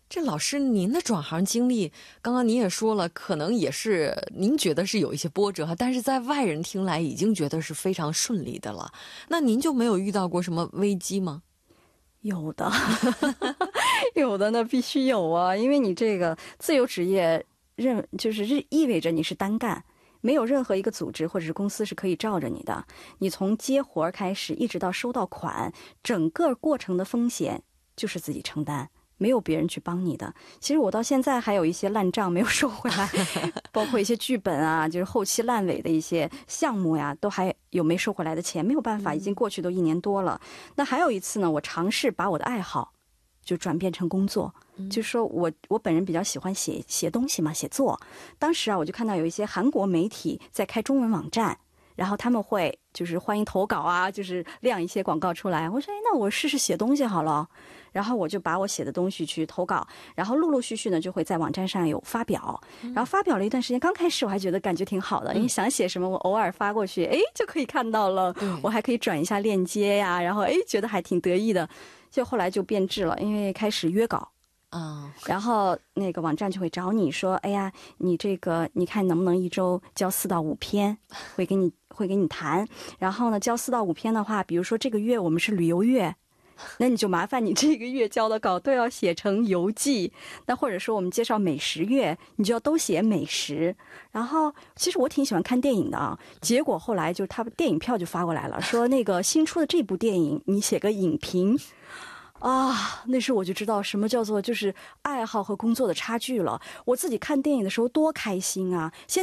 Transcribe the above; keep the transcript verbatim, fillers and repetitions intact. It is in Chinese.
这老师您的转行经历，刚刚您也说了，可能也是您觉得是有一些波折，但是在外人听来已经觉得是非常顺利的了。那您就没有遇到过什么危机吗？ 有的有的呢，必须有啊，因为你这个自由职业认就是意味着你是单干，没有任何一个组织或者是公司是可以罩着你的，你从接活开始一直到收到款，整个过程的风险就是自己承担，没有别人去帮你的。其实我到现在还有一些烂账没有收回来包括一些剧本啊，就是后期烂尾的一些项目呀，都还有没收回来的钱，没有办法，已经过去都一年多了。那还有一次呢，我尝试把我的爱好就转变成工作，就是说我我本人比较喜欢写写东西嘛，写作。当时啊，我就看到有一些韩国媒体在开中文网站，然后他们会就是欢迎投稿啊，就是亮一些广告出来。我说，哎，那我试试写东西好了。然后我就把我写的东西去投稿，然后陆陆续续呢就会在网站上有发表。然后发表了一段时间，刚开始我还觉得感觉挺好的，因为想写什么我偶尔发过去，哎，就可以看到了，我还可以转一下链接呀，然后哎觉得还挺得意的。就后来就变质了，因为开始约稿。啊、嗯，然后那个网站就会找你说，哎呀，你这个你看能不能一周交四到五篇，会给你会给你谈。然后呢，交四到五篇的话，比如说这个月我们是旅游月，那你就麻烦你这个月交的稿都要写成游记。那或者说我们介绍美食月，你就要都写美食。然后其实我挺喜欢看电影的啊，结果后来就是他电影票就发过来了，说那个新出的这部电影你写个影评。啊，那时候我就知道什么叫做就是爱好和工作的差距了。我自己看电影的时候多开心啊！现